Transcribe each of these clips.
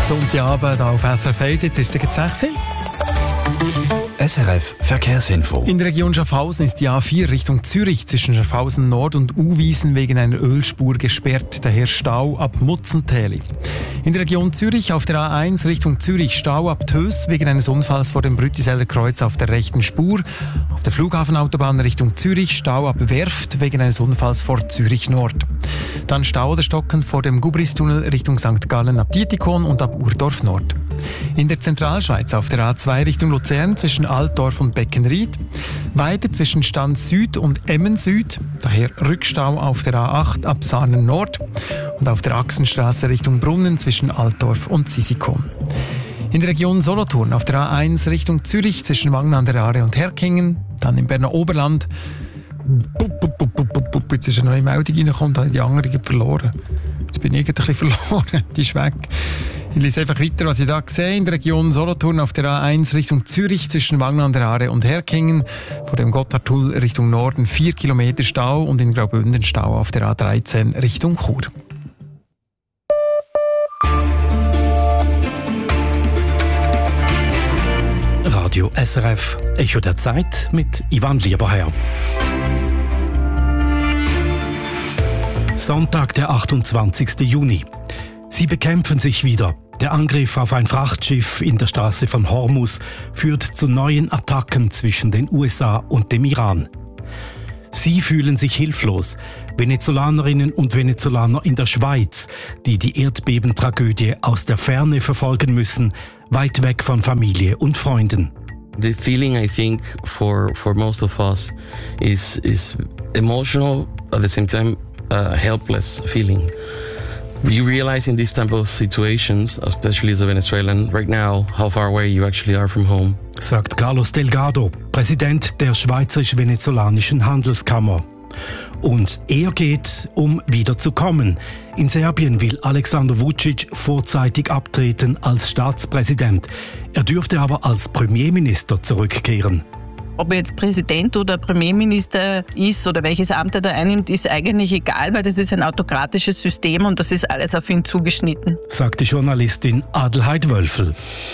Sonntagabend auf SRF 1, jetzt ist es 6 Uhr. SRF Verkehrsinfo. In der Region Schaffhausen ist die A4 Richtung Zürich zwischen Schaffhausen Nord und Uwiesen wegen einer Ölspur gesperrt, daher Stau ab Mutzentäli. In der Region Zürich auf der A1 Richtung Zürich Stau ab Töss wegen eines Unfalls vor dem Brüttiseller Kreuz auf der rechten Spur. Auf der Flughafenautobahn Richtung Zürich Stau ab Werft wegen eines Unfalls vor Zürich Nord. Dann Stau oder Stocken vor dem Gubristunnel Richtung St. Gallen ab Dietikon und ab Urdorf Nord. In der Zentralschweiz auf der A2 Richtung Luzern zwischen Altdorf und Beckenried. Weiter zwischen Stand Süd und Emmen Süd, daher Rückstau auf der A8 ab Sarnen Nord. Und auf der Achsenstraße Richtung Brunnen zwischen Altdorf und Sisikon. In der Region Solothurn auf der A1 Richtung Zürich zwischen Wangen an der Aare und Herkingen. Dann im Berner Oberland. Jetzt ist eine neue Meldung reingekommen, da habe ich die andere verloren. Jetzt bin ich ein bisschen verloren, die ist weg. Ich lese einfach weiter, was ich da sehe. In der Region Solothurn auf der A1 Richtung Zürich zwischen Wangen an der Aare und Herkingen. Vor dem Gotthardtunnel Richtung Norden 4 Kilometer Stau und in Graubünden Stau auf der A13 Richtung Chur. Radio SRF, Echo der Zeit mit Ivan Lieberherr. Sonntag, der 28. Juni. Sie bekämpfen sich wieder. Der Angriff auf ein Frachtschiff in der Straße von Hormuz führt zu neuen Attacken zwischen den USA und dem Iran. Sie fühlen sich hilflos. Venezolanerinnen und Venezolaner in der Schweiz, die die Erdbebentragödie aus der Ferne verfolgen müssen, weit weg von Familie und Freunden. The feeling, I think, for most of us is emotional, at the same time helpless feeling. You realize in these type of situations, especially as a Venezuelan, right now, how far away you actually are from home. Sagt Carlos Delgado, Präsident der Schweizerisch-Venezolanischen Handelskammer. Und er geht, um wiederzukommen. In Serbien will Alexander Vučić vorzeitig abtreten als Staatspräsident. Er dürfte aber als Premierminister zurückkehren. Ob er jetzt Präsident oder Premierminister ist oder welches Amt er da einnimmt, ist eigentlich egal, weil das ist ein autokratisches System und das ist alles auf ihn zugeschnitten. Sagt die Journalistin Adelheid Wölfel.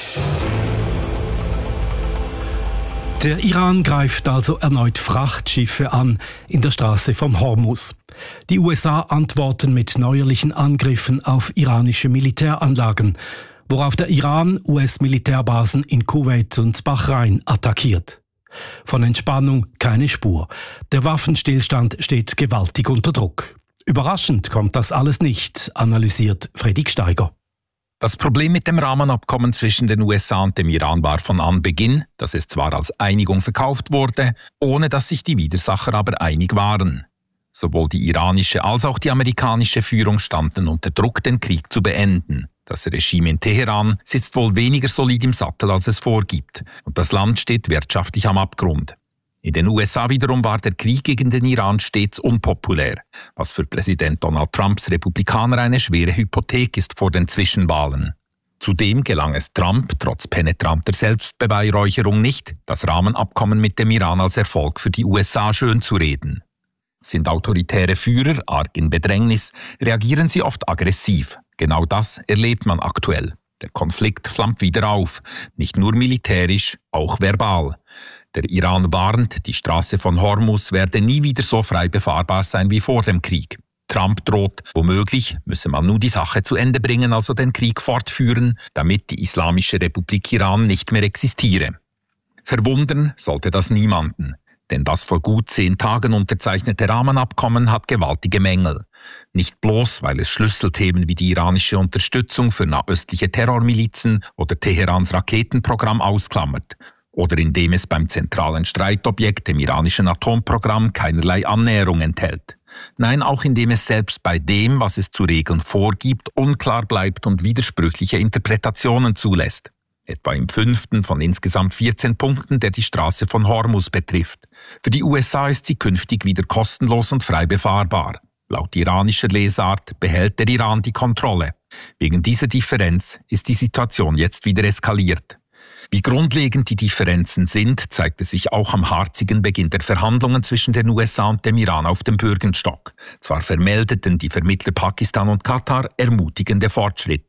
Der Iran greift also erneut Frachtschiffe an in der Straße von Hormuz. Die USA antworten mit neuerlichen Angriffen auf iranische Militäranlagen, worauf der Iran US-Militärbasen in Kuwait und Bahrain attackiert. Von Entspannung keine Spur. Der Waffenstillstand steht gewaltig unter Druck. Überraschend kommt das alles nicht, analysiert Fredrik Steiger. Das Problem mit dem Rahmenabkommen zwischen den USA und dem Iran war von Anbeginn, dass es zwar als Einigung verkauft wurde, ohne dass sich die Widersacher aber einig waren. Sowohl die iranische als auch die amerikanische Führung standen unter Druck, den Krieg zu beenden. Das Regime in Teheran sitzt wohl weniger solid im Sattel, als es vorgibt, und das Land steht wirtschaftlich am Abgrund. In den USA wiederum war der Krieg gegen den Iran stets unpopulär, was für Präsident Donald Trumps Republikaner eine schwere Hypothek ist vor den Zwischenwahlen. Zudem gelang es Trump trotz penetranter Selbstbeweihräucherung nicht, das Rahmenabkommen mit dem Iran als Erfolg für die USA schönzureden. Sind autoritäre Führer arg in Bedrängnis, reagieren sie oft aggressiv. Genau das erlebt man aktuell. Der Konflikt flammt wieder auf, nicht nur militärisch, auch verbal. Der Iran warnt, die Straße von Hormuz werde nie wieder so frei befahrbar sein wie vor dem Krieg. Trump droht, womöglich müsse man nun die Sache zu Ende bringen, also den Krieg fortführen, damit die Islamische Republik Iran nicht mehr existiere. Verwundern sollte das niemanden, denn das vor gut 10 Tagen unterzeichnete Rahmenabkommen hat gewaltige Mängel. Nicht bloß, weil es Schlüsselthemen wie die iranische Unterstützung für nahöstliche Terrormilizen oder Teherans Raketenprogramm ausklammert, oder indem es beim zentralen Streitobjekt, dem iranischen Atomprogramm, keinerlei Annäherung enthält. Nein, auch indem es selbst bei dem, was es zu regeln vorgibt, unklar bleibt und widersprüchliche Interpretationen zulässt. Etwa im 5. von insgesamt 14 Punkten, der die Straße von Hormuz betrifft. Für die USA ist sie künftig wieder kostenlos und frei befahrbar. Laut iranischer Lesart behält der Iran die Kontrolle. Wegen dieser Differenz ist die Situation jetzt wieder eskaliert. Wie grundlegend die Differenzen sind, zeigte sich auch am harzigen Beginn der Verhandlungen zwischen den USA und dem Iran auf dem Bürgenstock. Zwar vermeldeten die Vermittler Pakistan und Katar ermutigende Fortschritte.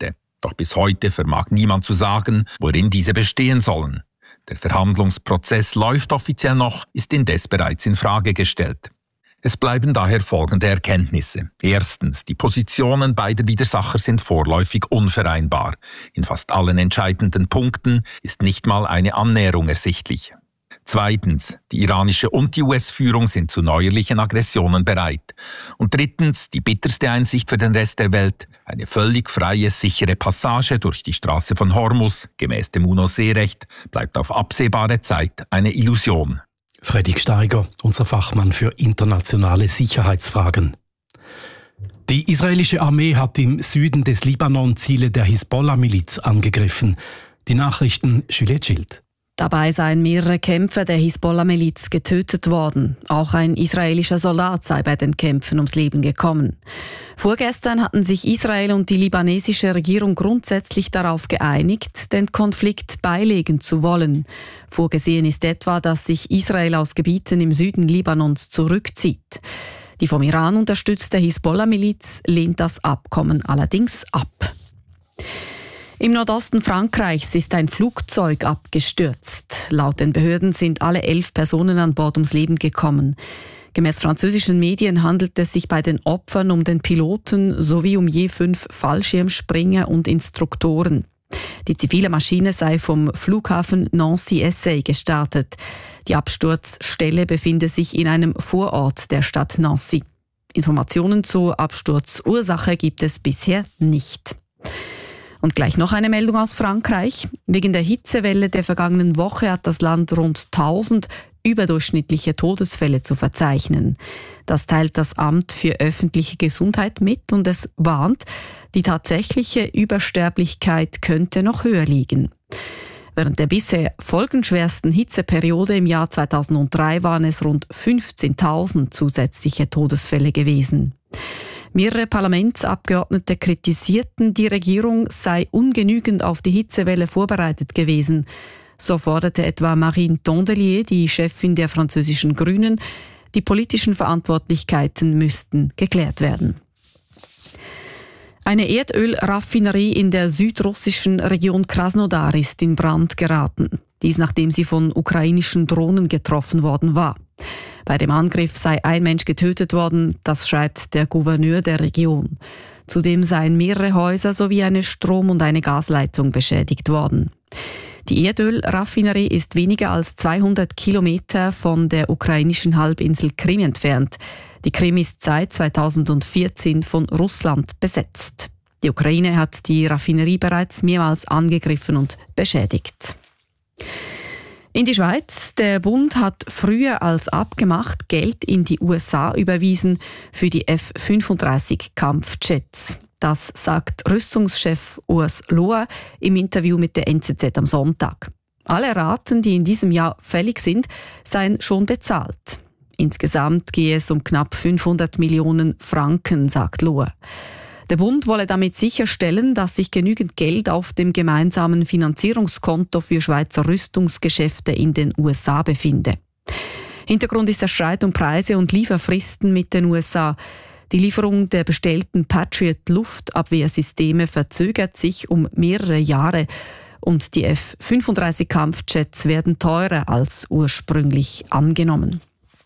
Doch bis heute vermag niemand zu sagen, worin diese bestehen sollen. Der Verhandlungsprozess läuft offiziell noch, ist indes bereits in Frage gestellt. Es bleiben daher folgende Erkenntnisse. Erstens, die Positionen beider Widersacher sind vorläufig unvereinbar. In fast allen entscheidenden Punkten ist nicht mal eine Annäherung ersichtlich. Zweitens, die iranische und die US-Führung sind zu neuerlichen Aggressionen bereit. Und drittens, die bitterste Einsicht für den Rest der Welt, eine völlig freie, sichere Passage durch die Straße von Hormuz, gemäß dem UNO-Seerecht, bleibt auf absehbare Zeit eine Illusion. Freddy Gsteiger, unser Fachmann für internationale Sicherheitsfragen. Die israelische Armee hat im Süden des Libanon Ziele der Hisbollah-Miliz angegriffen. Die Nachrichten Juliette Schild. Dabei seien mehrere Kämpfer der Hisbollah-Miliz getötet worden. Auch ein israelischer Soldat sei bei den Kämpfen ums Leben gekommen. Vorgestern hatten sich Israel und die libanesische Regierung grundsätzlich darauf geeinigt, den Konflikt beilegen zu wollen. Vorgesehen ist etwa, dass sich Israel aus Gebieten im Süden Libanons zurückzieht. Die vom Iran unterstützte Hisbollah-Miliz lehnt das Abkommen allerdings ab. Im Nordosten Frankreichs ist ein Flugzeug abgestürzt. Laut den Behörden sind alle 11 Personen an Bord ums Leben gekommen. Gemäß französischen Medien handelt es sich bei den Opfern um den Piloten sowie um je 5 Fallschirmspringer und Instruktoren. Die zivile Maschine sei vom Flughafen Nancy-Essay gestartet. Die Absturzstelle befinde sich in einem Vorort der Stadt Nancy. Informationen zur Absturzursache gibt es bisher nicht. Und gleich noch eine Meldung aus Frankreich. Wegen der Hitzewelle der vergangenen Woche hat das Land rund 1000 überdurchschnittliche Todesfälle zu verzeichnen. Das teilt das Amt für öffentliche Gesundheit mit und es warnt, die tatsächliche Übersterblichkeit könnte noch höher liegen. Während der bisher folgenschwersten Hitzeperiode im Jahr 2003 waren es rund 15.000 zusätzliche Todesfälle gewesen. Mehrere Parlamentsabgeordnete kritisierten, die Regierung sei ungenügend auf die Hitzewelle vorbereitet gewesen. So forderte etwa Marine Tondelier, die Chefin der französischen Grünen, die politischen Verantwortlichkeiten müssten geklärt werden. Eine Erdölraffinerie in der südrussischen Region Krasnodar ist in Brand geraten. Dies nachdem sie von ukrainischen Drohnen getroffen worden war. Bei dem Angriff sei ein Mensch getötet worden, das schreibt der Gouverneur der Region. Zudem seien mehrere Häuser sowie eine Strom- und eine Gasleitung beschädigt worden. Die Erdölraffinerie ist weniger als 200 Kilometer von der ukrainischen Halbinsel Krim entfernt. Die Krim ist seit 2014 von Russland besetzt. Die Ukraine hat die Raffinerie bereits mehrmals angegriffen und beschädigt. In die Schweiz. Der Bund hat früher als abgemacht Geld in die USA überwiesen für die F-35 Kampfjets. Das sagt Rüstungschef Urs Lohr im Interview mit der NZZ am Sonntag. Alle Raten, die in diesem Jahr fällig sind, seien schon bezahlt. Insgesamt gehe es um knapp 500 Millionen Franken, sagt Lohr. Der Bund wolle damit sicherstellen, dass sich genügend Geld auf dem gemeinsamen Finanzierungskonto für Schweizer Rüstungsgeschäfte in den USA befinde. Hintergrund ist der Streit um Preise und Lieferfristen mit den USA. Die Lieferung der bestellten Patriot-Luftabwehrsysteme verzögert sich um mehrere Jahre und die F-35 Kampfjets werden teurer als ursprünglich angenommen.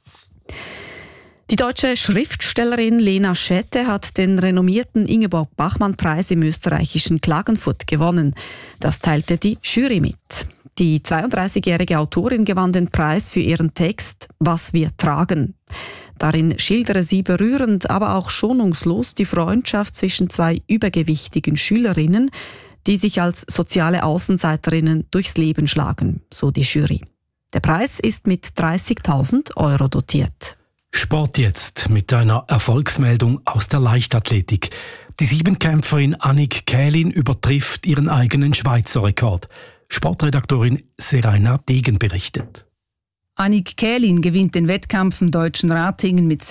Die deutsche Schriftstellerin Lena Schätte hat den renommierten Ingeborg-Bachmann-Preis im österreichischen Klagenfurt gewonnen. Das teilte die Jury mit. Die 32-jährige Autorin gewann den Preis für ihren Text »Was wir tragen«. Darin schildere sie berührend, aber auch schonungslos die Freundschaft zwischen zwei übergewichtigen Schülerinnen, die sich als soziale Außenseiterinnen durchs Leben schlagen, so die Jury. Der Preis ist mit 30.000 € dotiert. Sport jetzt mit einer Erfolgsmeldung aus der Leichtathletik. Die Siebenkämpferin Annick Kählin übertrifft ihren eigenen Schweizer Rekord. Sportredaktorin Seraina Degen berichtet. Annick Kählin gewinnt den Wettkampf im deutschen Ratingen mit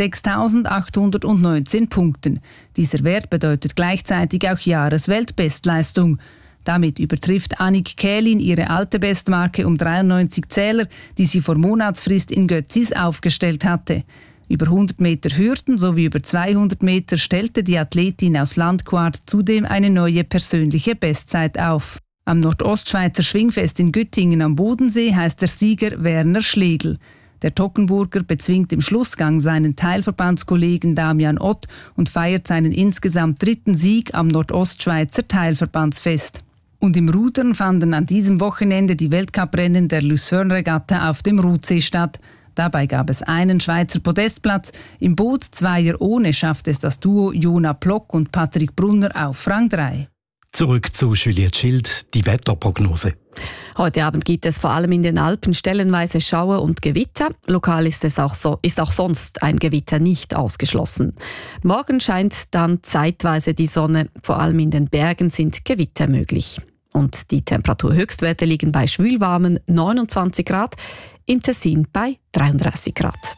6.819 Punkten. Dieser Wert bedeutet gleichzeitig auch Jahresweltbestleistung. Damit übertrifft Annick Kählin ihre alte Bestmarke um 93 Zähler, die sie vor Monatsfrist in Götzis aufgestellt hatte. Über 100 Meter Hürden sowie über 200 Meter stellte die Athletin aus Landquart zudem eine neue persönliche Bestzeit auf. Am Nordostschweizer Schwingfest in Güttingen am Bodensee heißt der Sieger Werner Schlegel. Der Toggenburger bezwingt im Schlussgang seinen Teilverbandskollegen Damian Ott und feiert seinen insgesamt 3. Sieg am Nordostschweizer Teilverbandsfest. Und im Rudern fanden an diesem Wochenende die Weltcuprennen der Lucerne-Regatta auf dem Rutsee statt. Dabei gab es einen Schweizer Podestplatz. Im Boot Zweier ohne schafft es das Duo Jona Plock und Patrick Brunner auf Rang 3. Zurück zu Juliette Schild, die Wetterprognose. Heute Abend gibt es vor allem in den Alpen stellenweise Schauer und Gewitter. Lokal ist auch sonst ein Gewitter nicht ausgeschlossen. Morgen scheint dann zeitweise die Sonne. Vor allem in den Bergen sind Gewitter möglich. Und die Temperaturhöchstwerte liegen bei schwülwarmen 29 Grad, im Tessin bei 33 Grad.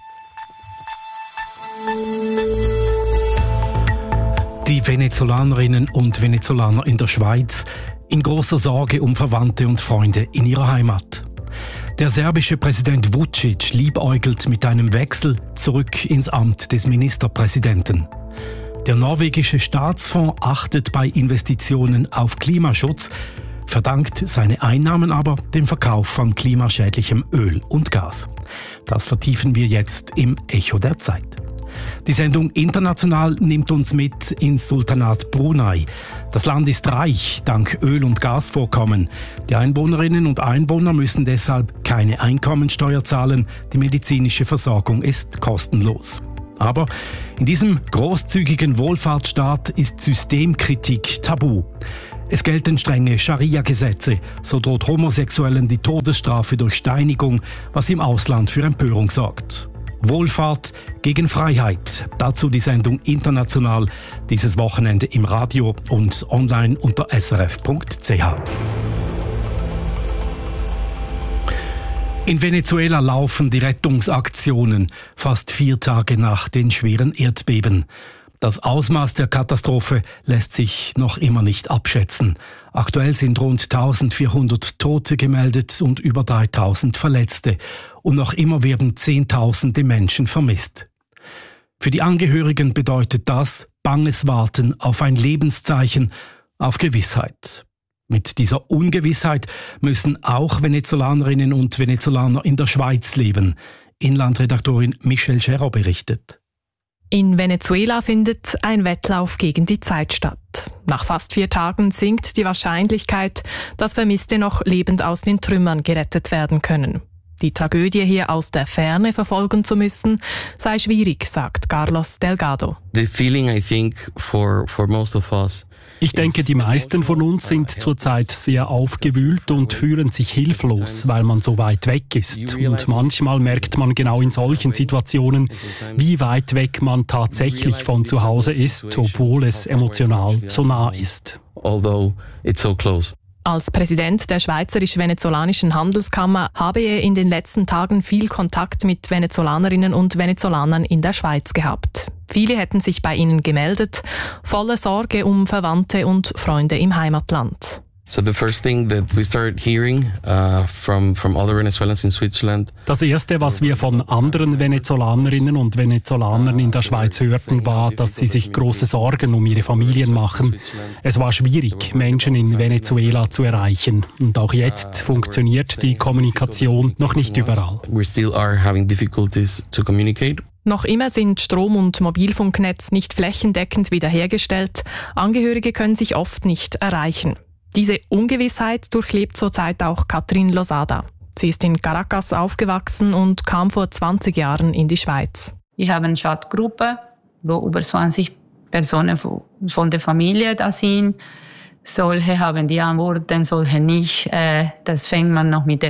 Die Venezolanerinnen und Venezolaner in der Schweiz in großer Sorge um Verwandte und Freunde in ihrer Heimat. Der serbische Präsident Vučić liebäugelt mit einem Wechsel zurück ins Amt des Ministerpräsidenten. Der norwegische Staatsfonds achtet bei Investitionen auf Klimaschutz, verdankt seine Einnahmen aber dem Verkauf von klimaschädlichem Öl und Gas. Das vertiefen wir jetzt im Echo der Zeit. Die Sendung International nimmt uns mit ins Sultanat Brunei. Das Land ist reich dank Öl- und Gasvorkommen. Die Einwohnerinnen und Einwohner müssen deshalb keine Einkommensteuer zahlen. Die medizinische Versorgung ist kostenlos. Aber in diesem großzügigen Wohlfahrtsstaat ist Systemkritik tabu. Es gelten strenge Scharia-Gesetze, so droht Homosexuellen die Todesstrafe durch Steinigung, was im Ausland für Empörung sorgt. Wohlfahrt gegen Freiheit. Dazu die Sendung International dieses Wochenende im Radio und online unter srf.ch. In Venezuela laufen die Rettungsaktionen fast 4 Tage nach den schweren Erdbeben. Das Ausmaß der Katastrophe lässt sich noch immer nicht abschätzen. Aktuell sind rund 1400 Tote gemeldet und über 3000 Verletzte. Und noch immer werden Zehntausende Menschen vermisst. Für die Angehörigen bedeutet das banges Warten auf ein Lebenszeichen, auf Gewissheit. Mit dieser Ungewissheit müssen auch Venezolanerinnen und Venezolaner in der Schweiz leben. Inlandredaktorin Michelle Scherro berichtet. In Venezuela findet ein Wettlauf gegen die Zeit statt. Nach fast 4 Tagen sinkt die Wahrscheinlichkeit, dass Vermisste noch lebend aus den Trümmern gerettet werden können. Die Tragödie hier aus der Ferne verfolgen zu müssen, sei schwierig, sagt Carlos Delgado. The feeling, I think, for most of us. Ich denke, die meisten von uns sind zurzeit sehr aufgewühlt und fühlen sich hilflos, weil man so weit weg ist. Und manchmal merkt man genau in solchen Situationen, wie weit weg man tatsächlich von zu Hause ist, obwohl es emotional so nah ist. Although it's so close. Als Präsident der Schweizerisch-Venezolanischen Handelskammer habe er in den letzten Tagen viel Kontakt mit Venezolanerinnen und Venezolanern in der Schweiz gehabt. Viele hätten sich bei ihnen gemeldet, voller Sorge um Verwandte und Freunde im Heimatland. So the first thing that we started hearing from other Venezuelans in Switzerland. Das erste, was wir von anderen Venezolanerinnen und Venezolanern in der Schweiz hörten, war, dass sie sich große Sorgen um ihre Familien machen. Es war schwierig, Menschen in Venezuela zu erreichen. Und auch jetzt funktioniert die Kommunikation noch nicht überall. We still are having difficulties to communicate. Noch immer sind Strom- und Mobilfunknetz nicht flächendeckend wiederhergestellt. Angehörige können sich oft nicht erreichen. Diese Ungewissheit durchlebt zurzeit auch Katrin Losada. Sie ist in Caracas aufgewachsen und kam vor 20 Jahren in die Schweiz. Wir haben eine Chatgruppe, wo über 20 Personen von der Familie da sind. Solche haben die Antworten, solche nicht. Das fängt man noch mit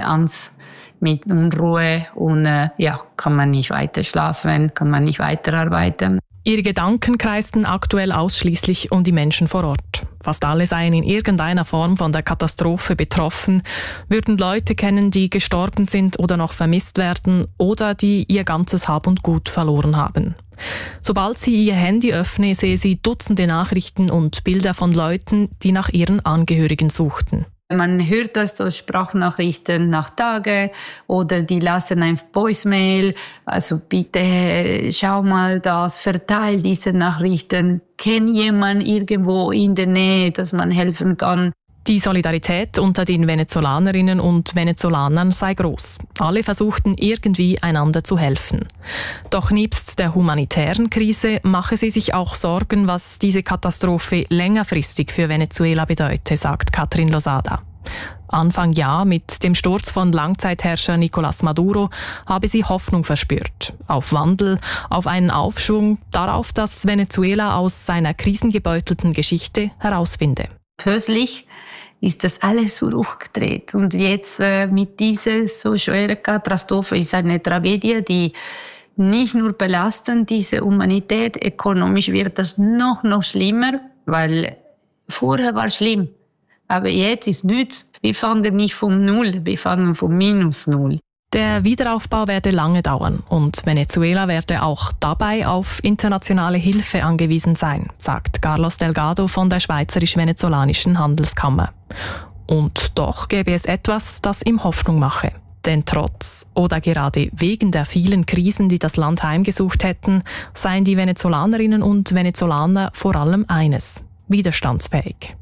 Unruhe und kann man nicht weiter schlafen, kann man nicht weiterarbeiten. Ihre Gedanken kreisten aktuell ausschließlich um die Menschen vor Ort. Fast alle seien in irgendeiner Form von der Katastrophe betroffen, würden Leute kennen, die gestorben sind oder noch vermisst werden oder die ihr ganzes Hab und Gut verloren haben. Sobald sie ihr Handy öffne, sehe sie Dutzende Nachrichten und Bilder von Leuten, die nach ihren Angehörigen suchten. Man hört das so Sprachnachrichten nach Tagen oder die lassen ein Voicemail. Also bitte schau mal das, verteil diese Nachrichten. Kennt jemand irgendwo in der Nähe, dass man helfen kann? Die Solidarität unter den Venezolanerinnen und Venezolanern sei groß. Alle versuchten irgendwie einander zu helfen. Doch nebst der humanitären Krise mache sie sich auch Sorgen, was diese Katastrophe längerfristig für Venezuela bedeute, sagt Catherine Losada. Anfang Jahr mit dem Sturz von Langzeitherrscher Nicolás Maduro habe sie Hoffnung verspürt. Auf Wandel, auf einen Aufschwung, darauf, dass Venezuela aus seiner krisengebeutelten Geschichte herausfinde. Plötzlich ist das alles zurückgedreht. Und jetzt mit dieser so schweren Katastrophe ist eine Tragödie, die nicht nur belastend diese Humanität, ökonomisch wird das noch schlimmer, weil vorher war es schlimm. Aber jetzt ist nichts. Wir fangen nicht von Null, wir fangen von -0. Der Wiederaufbau werde lange dauern und Venezuela werde auch dabei auf internationale Hilfe angewiesen sein, sagt Carlos Delgado von der Schweizerisch-Venezolanischen Handelskammer. Und doch gäbe es etwas, das ihm Hoffnung mache. Denn trotz oder gerade wegen der vielen Krisen, die das Land heimgesucht hätten, seien die Venezolanerinnen und Venezolaner vor allem eines: widerstandsfähig.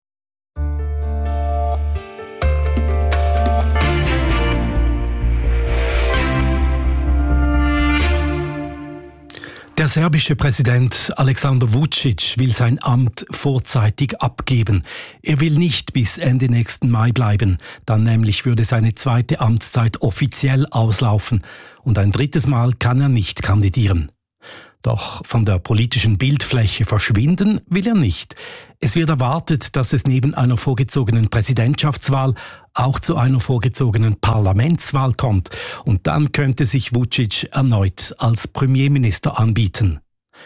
Der serbische Präsident Aleksandar Vučić will sein Amt vorzeitig abgeben. Er will nicht bis Ende nächsten Mai bleiben. Dann nämlich würde seine zweite Amtszeit offiziell auslaufen. Und ein drittes Mal kann er nicht kandidieren. Doch von der politischen Bildfläche verschwinden will er nicht. Es wird erwartet, dass es neben einer vorgezogenen Präsidentschaftswahl auch zu einer vorgezogenen Parlamentswahl kommt. Und dann könnte sich Vučić erneut als Premierminister anbieten.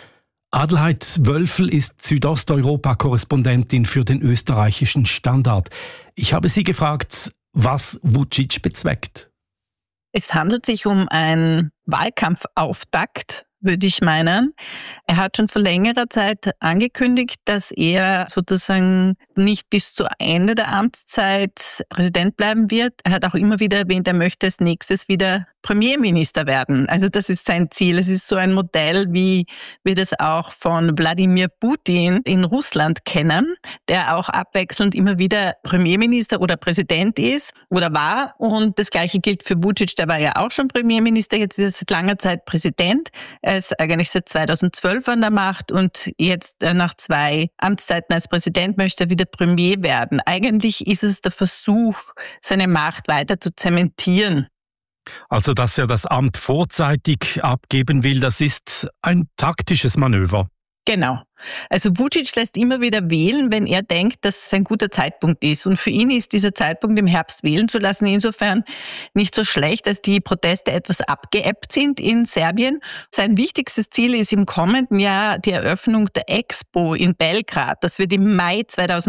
Adelheid Wölfel ist Südosteuropa-Korrespondentin für den österreichischen Standard. Ich habe sie gefragt, was Vučić bezweckt. Es handelt sich um einen Wahlkampfauftakt, würde ich meinen. Er hat schon vor längerer Zeit angekündigt, dass er sozusagen nicht bis zu Ende der Amtszeit Präsident bleiben wird. Er hat auch immer wieder erwähnt, er möchte als nächstes wieder Premierminister werden. Also das ist sein Ziel. Es ist so ein Modell, wie wir das auch von Wladimir Putin in Russland kennen, der auch abwechselnd immer wieder Premierminister oder Präsident ist oder war. Und das Gleiche gilt für Vučić, der war ja auch schon Premierminister, jetzt ist er seit langer Zeit Präsident. Er ist eigentlich seit 2012 an der Macht und jetzt nach 2 Amtszeiten als Präsident möchte er wieder Premier werden. Eigentlich ist es der Versuch, seine Macht weiter zu zementieren. Also, dass er das Amt vorzeitig abgeben will, das ist ein taktisches Manöver. Genau. Also Vučić lässt immer wieder wählen, wenn er denkt, dass es ein guter Zeitpunkt ist. Und für ihn ist dieser Zeitpunkt im Herbst wählen zu lassen insofern nicht so schlecht, dass die Proteste etwas abgeebbt sind in Serbien. Sein wichtigstes Ziel ist im kommenden Jahr die Eröffnung der Expo in Belgrad. Das wird im Mai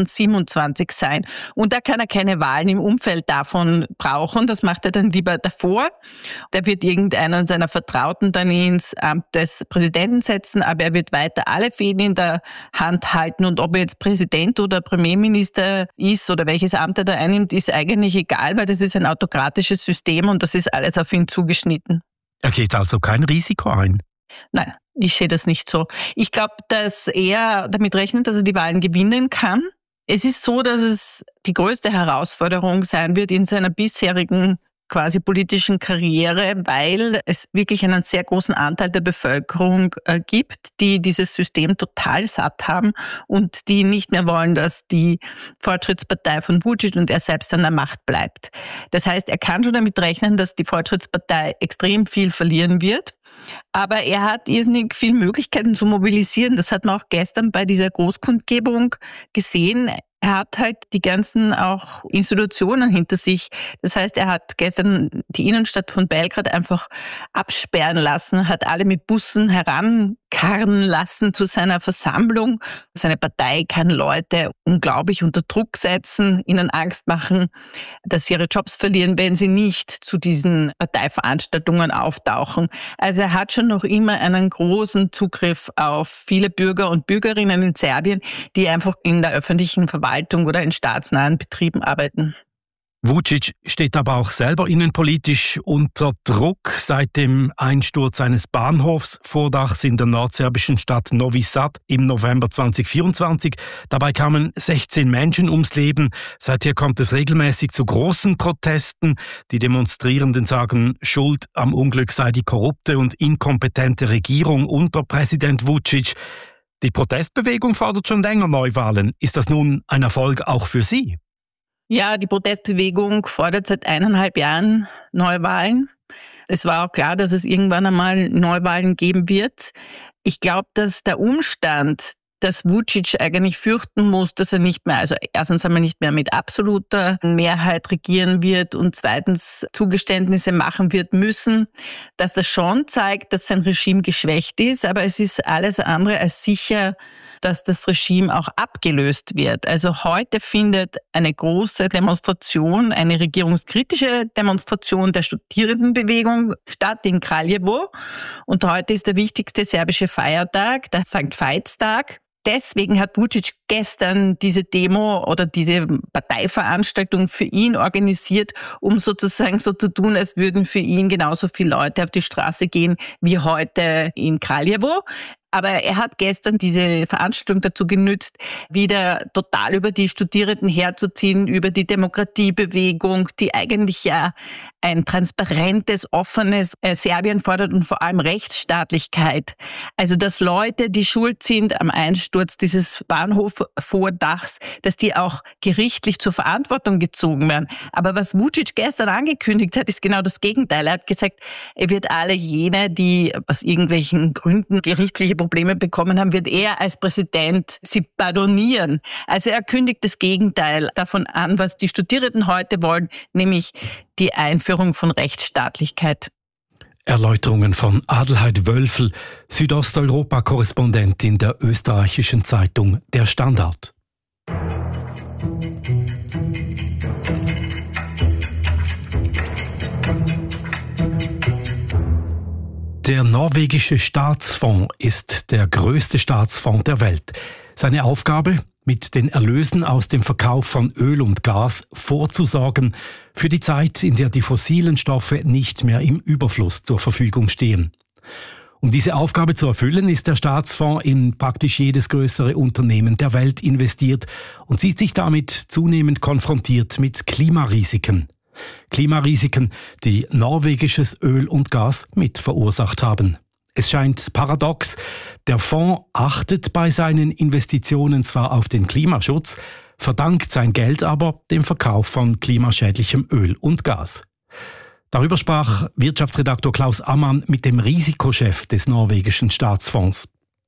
2027 sein. Und da kann er keine Wahlen im Umfeld davon brauchen. Das macht er dann lieber davor. Da wird irgendeiner seiner Vertrauten dann ins Amt des Präsidenten setzen, aber er wird weiter alle Fäden in der Hand halten. Und ob er jetzt Präsident oder Premierminister ist oder welches Amt er da einnimmt, ist eigentlich egal, weil das ist ein autokratisches System und das ist alles auf ihn zugeschnitten. Er geht also kein Risiko ein? Nein, ich sehe das nicht so. Ich glaube, dass er damit rechnet, dass er die Wahlen gewinnen kann. Es ist so, dass es die größte Herausforderung sein wird in seiner bisherigen quasi politischen Karriere, weil es wirklich einen sehr großen Anteil der Bevölkerung gibt, die dieses System total satt haben und die nicht mehr wollen, dass die Fortschrittspartei von Vučić und er selbst an der Macht bleibt. Das heißt, er kann schon damit rechnen, dass die Fortschrittspartei extrem viel verlieren wird. Aber er hat irrsinnig viele Möglichkeiten zu mobilisieren. Das hat man auch gestern bei dieser Großkundgebung gesehen. Er hat halt die ganzen auch Institutionen hinter sich. Das heißt, er hat gestern die Innenstadt von Belgrad einfach absperren lassen, hat alle mit Bussen herankarren lassen zu seiner Versammlung. Seine Partei kann Leute unglaublich unter Druck setzen, ihnen Angst machen, dass sie ihre Jobs verlieren, wenn sie nicht zu diesen Parteiveranstaltungen auftauchen. Also er hat schon noch immer einen großen Zugriff auf viele Bürger und Bürgerinnen in Serbien, die einfach in der öffentlichen Verwaltung Verwaltung oder in staatsnahen Betrieben arbeiten. Vučić steht aber auch selber innenpolitisch unter Druck. Seit dem Einsturz eines Bahnhofsvordachs in der nordserbischen Stadt Novi Sad im November 2024. Dabei kamen 16 Menschen ums Leben. Seither kommt es regelmäßig zu großen Protesten. Die Demonstrierenden sagen, Schuld am Unglück sei die korrupte und inkompetente Regierung unter Präsident Vučić. Die Protestbewegung fordert schon länger Neuwahlen. Ist das nun ein Erfolg auch für Sie? Ja, die Protestbewegung fordert seit 1,5 Jahren Neuwahlen. Es war auch klar, dass es irgendwann einmal Neuwahlen geben wird. Ich glaube, dass der Umstand, dass Vučić eigentlich fürchten muss, dass er nicht mehr, also erstens einmal nicht mehr mit absoluter Mehrheit regieren wird und zweitens Zugeständnisse machen wird müssen, dass das schon zeigt, dass sein Regime geschwächt ist, aber es ist alles andere als sicher, dass das Regime auch abgelöst wird. Also heute findet eine große Demonstration, eine regierungskritische Demonstration der Studierendenbewegung statt in Kraljevo. Und heute ist der wichtigste serbische Feiertag, der St. Veitstag. Deswegen hat Vučić gestern diese Demo oder diese Parteiveranstaltung für ihn organisiert, um sozusagen so zu tun, als würden für ihn genauso viele Leute auf die Straße gehen wie heute in Kraljevo. Aber er hat gestern diese Veranstaltung dazu genützt, wieder total über die Studierenden herzuziehen, über die Demokratiebewegung, die eigentlich ja ein transparentes, offenes Serbien fordert und vor allem Rechtsstaatlichkeit. Also dass Leute, die schuld sind am Einsturz dieses Bahnhofvordachs, dass die auch gerichtlich zur Verantwortung gezogen werden. Aber was Vučić gestern angekündigt hat, ist genau das Gegenteil. Er hat gesagt, er wird alle jene, die aus irgendwelchen Gründen gerichtliche Probleme bekommen haben, wird er als Präsident sie pardonieren. Also er kündigt das Gegenteil davon an, was die Studierenden heute wollen, nämlich die Einführung von Rechtsstaatlichkeit. Erläuterungen von Adelheid Wölfel, Südosteuropa-Korrespondentin der österreichischen Zeitung Der Standard. Der norwegische Staatsfonds ist der größte Staatsfonds der Welt. Seine Aufgabe, mit den Erlösen aus dem Verkauf von Öl und Gas vorzusorgen für die Zeit, in der die fossilen Stoffe nicht mehr im Überfluss zur Verfügung stehen. Um diese Aufgabe zu erfüllen, ist der Staatsfonds in praktisch jedes größere Unternehmen der Welt investiert und sieht sich damit zunehmend konfrontiert mit Klimarisiken. Klimarisiken, die norwegisches Öl und Gas mit verursacht haben. Es scheint paradox, der Fonds achtet bei seinen Investitionen zwar auf den Klimaschutz, verdankt sein Geld aber dem Verkauf von klimaschädlichem Öl und Gas. Darüber sprach Wirtschaftsredaktor Klaus Ammann mit dem Risikochef des norwegischen Staatsfonds.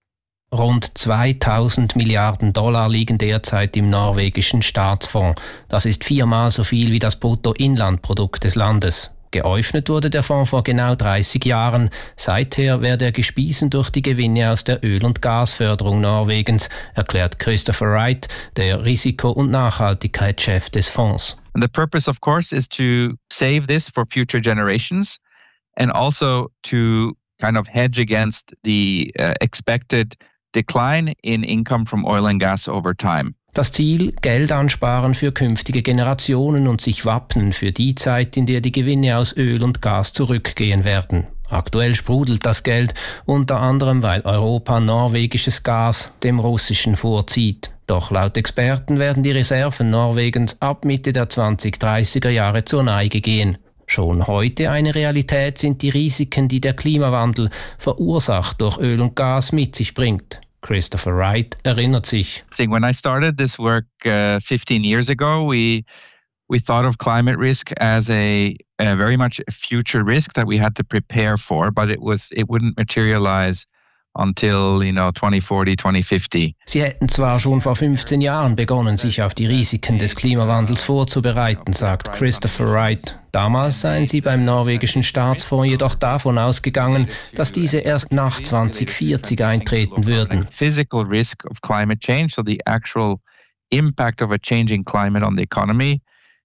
Rund 2000 Milliarden Dollar liegen derzeit im norwegischen Staatsfonds. Das ist 4-mal so viel wie das Bruttoinlandprodukt des Landes. Geöffnet wurde der Fonds vor genau 30 Jahren. Seither werde er gespiesen durch die Gewinne aus der Öl- und Gasförderung Norwegens, erklärt Christopher Wright, der Risiko- und Nachhaltigkeitschef des Fonds. And the purpose, of course, is to save this for future generations and also to kind of hedge against the expected decline in income from oil and gas over time. Das Ziel, Geld ansparen für künftige Generationen und sich wappnen für die Zeit, in der die Gewinne aus Öl und Gas zurückgehen werden. Aktuell sprudelt das Geld, unter anderem weil Europa norwegisches Gas dem russischen vorzieht. Doch laut Experten werden die Reserven Norwegens ab Mitte der 2030er Jahre zur Neige gehen. Schon heute eine Realität sind die Risiken, die der Klimawandel, verursacht durch Öl und Gas, mit sich bringt. Christopher Wright erinnert sich. When I started this work 15 years ago, we thought of climate risk as a very much a future risk that we had to prepare for, but it wouldn't materialize until 2040, 2050. Sie hätten zwar schon vor 15 Jahren begonnen, sich auf die Risiken des Klimawandels vorzubereiten, sagt Christopher Wright. Damals seien sie beim norwegischen Staatsfonds jedoch davon ausgegangen, dass diese erst nach 2040 eintreten würden. Physical risk of climate change, so the actual impact of a changing climate on the economy,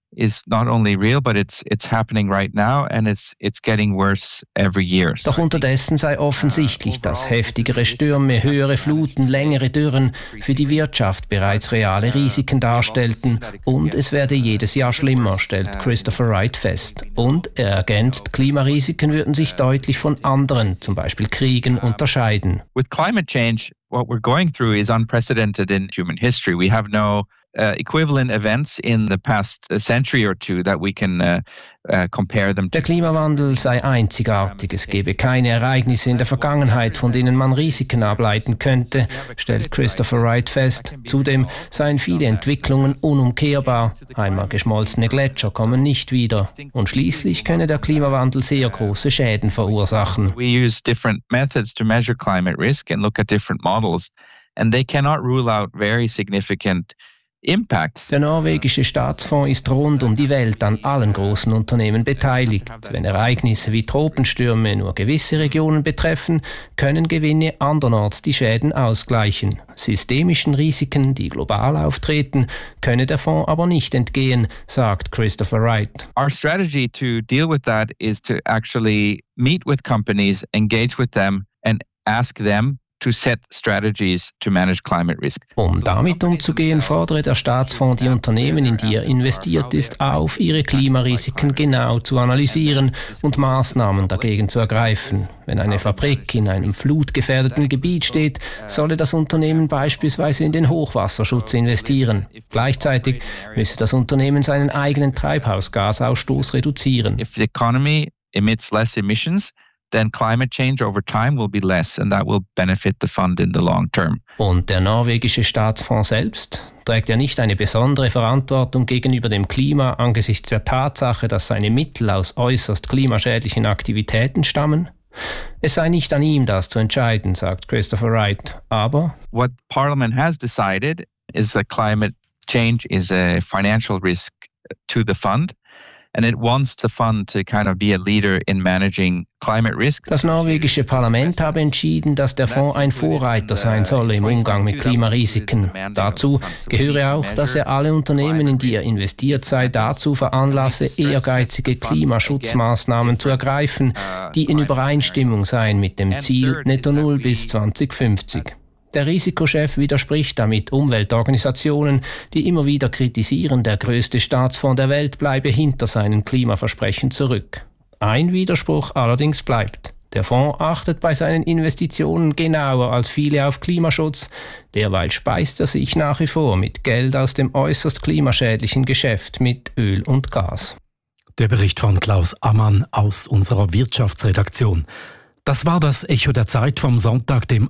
is not only real, but it's happening right now, and it's getting worse every year. Doch unterdessen sei offensichtlich, dass heftigere Stürme, höhere Fluten, längere Dürren für die Wirtschaft bereits reale Risiken darstellten und es werde jedes Jahr schlimmer, stellt Christopher Wright fest. Und er ergänzt, Klimarisiken würden sich deutlich von anderen, zum Beispiel Kriegen, unterscheiden. With climate change, what we're going through is unprecedented in human history. We have no equivalent events in the past century or two that we can compare them to. Der Klimawandel sei einzigartig. Es gebe keine Ereignisse in der Vergangenheit, von denen man Risiken ableiten könnte, stellt Christopher Wright fest. Zudem seien viele Entwicklungen unumkehrbar. Einmal geschmolzene Gletscher kommen nicht wieder. Und schließlich könne der Klimawandel sehr große Schäden verursachen. We use different methods to measure climate risk and look at different models, and they cannot rule out very significant impacts. Der norwegische Staatsfonds ist rund um die Welt an allen großen Unternehmen beteiligt. Wenn Ereignisse wie Tropenstürme nur gewisse Regionen betreffen, können Gewinne andernorts die Schäden ausgleichen. Systemischen Risiken, die global auftreten, könne der Fonds aber nicht entgehen, sagt Christopher Wright. Our strategy to deal with that is to actually meet with companies, engage with them and ask them to set strategies to manage climate risk. Um damit umzugehen, fordere der Staatsfonds die Unternehmen, in die er investiert ist, auf, ihre Klimarisiken genau zu analysieren und Maßnahmen dagegen zu ergreifen. Wenn eine Fabrik in einem flutgefährdeten Gebiet steht, solle das Unternehmen beispielsweise in den Hochwasserschutz investieren. Gleichzeitig müsse das Unternehmen seinen eigenen Treibhausgasausstoß reduzieren. If the economy emits less emissions, then climate change over time will be less and that will benefit the fund in the long term. Und der norwegische Staatsfonds selbst? Trägt er nicht eine besondere Verantwortung gegenüber dem Klima angesichts der Tatsache, dass seine Mittel aus äußerst klimaschädlichen Aktivitäten stammen? Es sei nicht an ihm, das zu entscheiden, sagt Christopher Wright. Aber what Parliament has decided is that climate change is a financial risk to the fund. And it wants the fund to kind of be a leader in managing climate risk. Das norwegische Parlament habe entschieden, dass der Fonds ein Vorreiter sein solle im Umgang mit Klimarisiken. Dazu gehöre auch, dass er alle Unternehmen, in die er investiert sei, dazu veranlasse, ehrgeizige Klimaschutzmaßnahmen zu ergreifen, die in Übereinstimmung seien mit dem Ziel Netto Null bis 2050. Der Risikochef widerspricht damit Umweltorganisationen, die immer wieder kritisieren, der größte Staatsfonds der Welt bleibe hinter seinen Klimaversprechen zurück. Ein Widerspruch allerdings bleibt. Der Fonds achtet bei seinen Investitionen genauer als viele auf Klimaschutz, derweil speist er sich nach wie vor mit Geld aus dem äußerst klimaschädlichen Geschäft mit Öl und Gas. Der Bericht von Klaus Ammann aus unserer Wirtschaftsredaktion. Das war das Echo der Zeit vom Sonntag, dem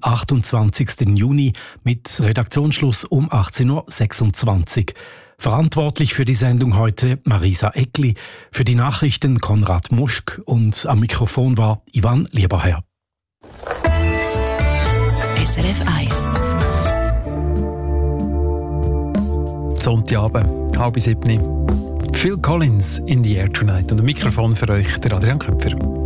28. Juni mit Redaktionsschluss um 18.26 Uhr. Verantwortlich für die Sendung heute Marisa Eckli, für die Nachrichten Konrad Muschk und am Mikrofon war Ivan Lieberherr. SRF 1 Sonntagabend, 6:30. Phil Collins in the Air Tonight und am Mikrofon für euch der Adrian Köpfer.